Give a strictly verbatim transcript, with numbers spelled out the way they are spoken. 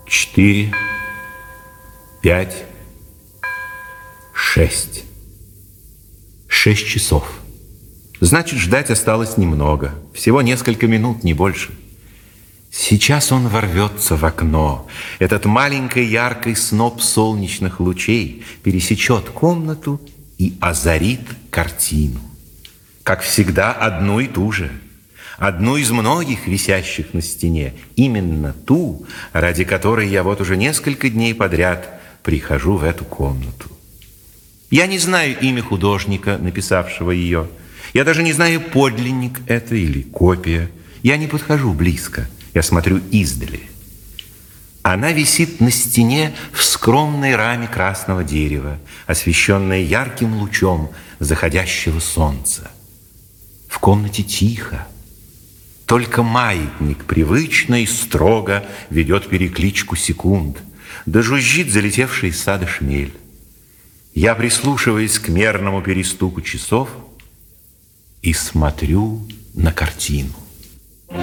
четыре, пять, шесть. Шесть часов. Значит, ждать осталось немного. Всего несколько минут, не больше. Сейчас он ворвется в окно. Этот маленький яркий сноп солнечных лучей пересечет комнату и озарит картину. Как всегда, одну и ту же. Одну из многих висящих на стене. Именно ту, ради которой я вот уже несколько дней подряд прихожу в эту комнату. Я не знаю имя художника, написавшего ее. Я даже не знаю, подлинник это или копия. Я не подхожу близко. Я смотрю издали. Она висит на стене в скромной раме красного дерева, освещенная ярким лучом заходящего солнца. В комнате тихо. Только маятник привычно и строго ведет перекличку секунд, да жужжит залетевший из сада шмель. Я прислушиваюсь к мерному перестуку часов и смотрю на картину.